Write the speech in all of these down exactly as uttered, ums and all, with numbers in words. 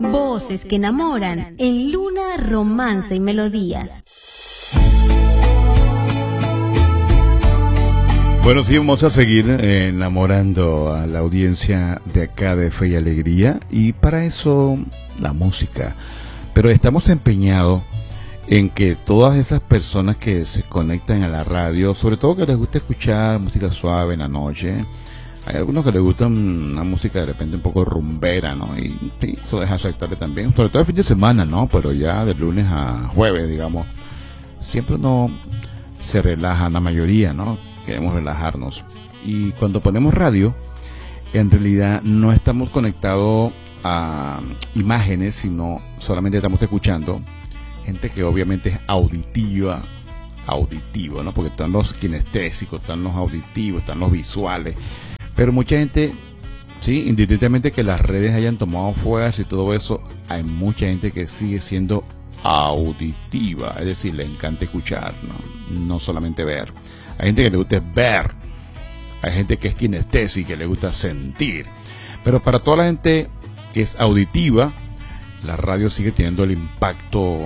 Voces que enamoran en Luna, Romance y Melodías. Bueno, sí, vamos a seguir enamorando a la audiencia de acá de Fe y Alegría, y para eso la música. Pero estamos empeñados en que todas esas personas que se conectan a la radio, sobre todo que les gusta escuchar música suave en la noche, hay algunos que les gustan una música de repente un poco rumbera, ¿no? Y sí, eso deja aceptarle también, sobre todo el fin de semana, ¿no? Pero ya de lunes a jueves, digamos, siempre uno se relaja, la mayoría, ¿no? Queremos relajarnos. Y cuando ponemos radio, en realidad no estamos conectados a imágenes, sino solamente estamos escuchando gente que obviamente es auditiva, auditivo, ¿no? Porque están los kinestésicos, están los auditivos, están los visuales. Pero mucha gente, sí, indistintamente que las redes hayan tomado fuerzas y todo eso, hay mucha gente que sigue siendo auditiva, es decir, le encanta escuchar, ¿no? No solamente ver. Hay gente que le gusta ver, hay gente que es kinestésica, que le gusta sentir. Pero para toda la gente que es auditiva, la radio sigue teniendo el impacto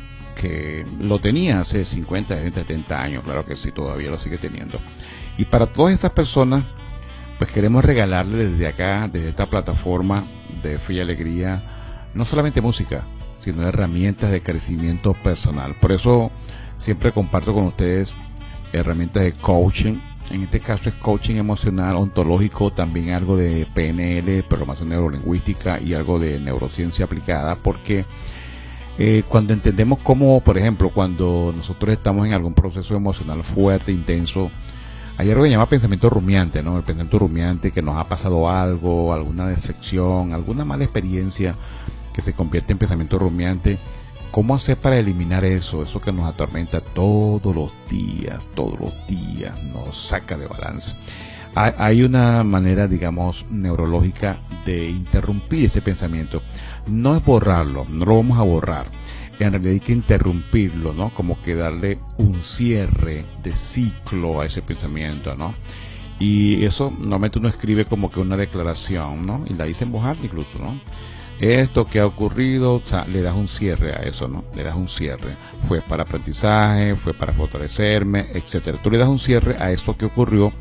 que lo tenía hace cincuenta, sesenta, setenta años, claro que sí, todavía lo sigue teniendo. Y para todas esas personas, pues queremos regalarle desde acá, desde esta plataforma de Fe y Alegría, no solamente música, sino herramientas de crecimiento personal. Por eso siempre comparto con ustedes herramientas de coaching. En este caso es coaching emocional, ontológico, también algo de P N L, programación neurolingüística, y algo de neurociencia aplicada, porque eh, cuando entendemos cómo, por ejemplo, cuando nosotros estamos en algún proceso emocional fuerte, intenso, hay algo que se llama pensamiento rumiante, ¿no? El pensamiento rumiante, que nos ha pasado algo, alguna decepción, alguna mala experiencia que se convierte en pensamiento rumiante. ¿Cómo hacer para eliminar eso? Eso que nos atormenta todos los días, todos los días, nos saca de balance. Hay una manera, digamos, neurológica de interrumpir ese pensamiento. No es borrarlo, no lo vamos a borrar. En realidad hay que interrumpirlo, ¿no? Como que darle un cierre de ciclo a ese pensamiento, ¿no? Y eso normalmente uno escribe como que una declaración, ¿no? Y la dice en voz alta incluso, ¿no? Esto que ha ocurrido, o sea, le das un cierre a eso, ¿no? Le das un cierre. Fue para aprendizaje, fue para fortalecerme, etcétera. Tú le das un cierre a eso que ocurrió,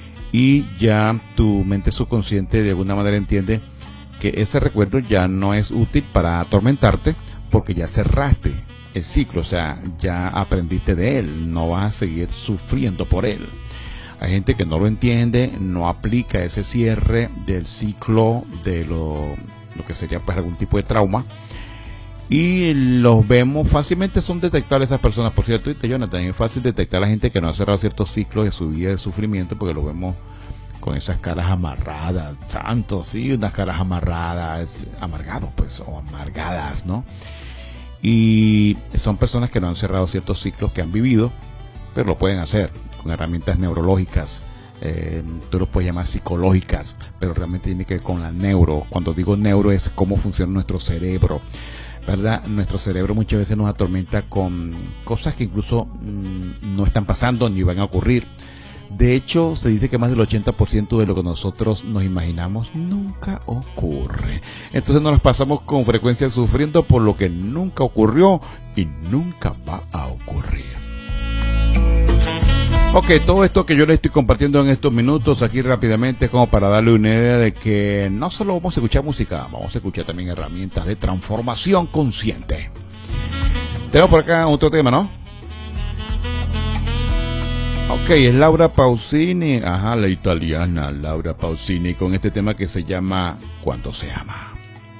y ya tu mente subconsciente de alguna manera entiende que ese recuerdo ya no es útil para atormentarte, porque ya cerraste el ciclo, o sea, ya aprendiste de él, no vas a seguir sufriendo por él. Hay gente que no lo entiende, no aplica ese cierre del ciclo de lo, lo que sería pues algún tipo de trauma, y los vemos fácilmente, son detectables esas personas. Por cierto, Jonathan, es fácil detectar a la gente que no ha cerrado ciertos ciclos de su vida de sufrimiento, porque lo vemos con esas caras amarradas, santos, sí, unas caras amarradas, amargados pues, o amargadas, ¿no? Y son personas que no han cerrado ciertos ciclos que han vivido, pero lo pueden hacer con herramientas neurológicas, eh, tú lo puedes llamar psicológicas, pero realmente tiene que ver con la neuro. Cuando digo neuro es cómo funciona nuestro cerebro, ¿verdad? Nuestro cerebro muchas veces nos atormenta con cosas que incluso mmm, no están pasando ni van a ocurrir. De hecho, se dice que más del ochenta por ciento de lo que nosotros nos imaginamos nunca ocurre. Entonces nos las pasamos con frecuencia sufriendo por lo que nunca ocurrió y nunca va a ocurrir. Ok, todo esto que yo le estoy compartiendo en estos minutos aquí rápidamente es como para darle una idea de que no solo vamos a escuchar música, vamos a escuchar también herramientas de transformación consciente. Tenemos por acá otro tema, ¿no? Ok, es Laura Pausini, ajá, la italiana Laura Pausini, con este tema que se llama Cuando se ama.